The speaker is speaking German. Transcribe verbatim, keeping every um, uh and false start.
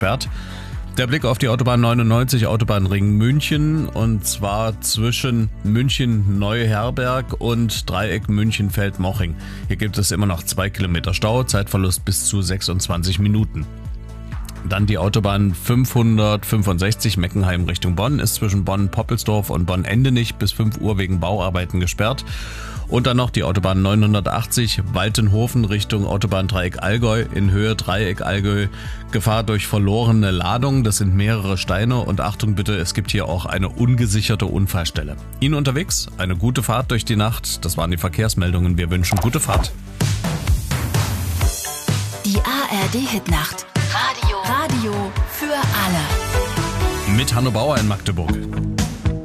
gesperrt. Der Blick auf die Autobahn neunundneunzig, Autobahnring München, und zwar zwischen München-Neuherberg und Dreieck München-Feldmoching. Hier gibt es immer noch zwei Kilometer Stau, Zeitverlust bis zu sechsundzwanzig Minuten. Dann die Autobahn fünfhundertfünfundsechzig Meckenheim Richtung Bonn ist zwischen Bonn-Poppelsdorf und Bonn-Endenich bis fünf Uhr wegen Bauarbeiten gesperrt. Und dann noch die Autobahn neunhundertachtzig Waltenhofen Richtung Autobahn Dreieck Allgäu in Höhe Dreieck Allgäu. Gefahr durch verlorene Ladung, das sind mehrere Steine, und Achtung bitte, es gibt hier auch eine ungesicherte Unfallstelle. Ihnen unterwegs eine gute Fahrt durch die Nacht, das waren die Verkehrsmeldungen, wir wünschen gute Fahrt. Die A R D-Hitnacht. Radio. Radio für alle. Mit Hanno Bauer in Magdeburg.